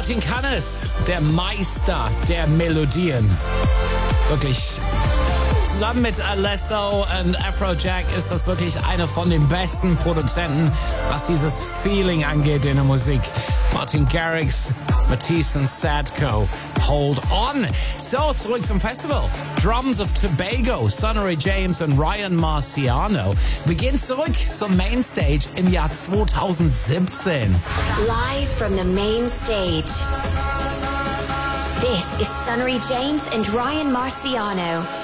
Martin kann es, der Meister der Melodien. Wirklich. Zusammen mit Alesso und Afrojack ist das wirklich einer von den besten Produzenten, was dieses Feeling angeht in der Musik. Martin Garrix, Matisse und Sadko. Hold on. So, zurück zum Festival. Drums of Tobago, Sonny James und Ryan Marciano. Wir gehen zurück zur Mainstage im Jahr 2017. Live from the main stage. This is Sonny James and Ryan Marciano.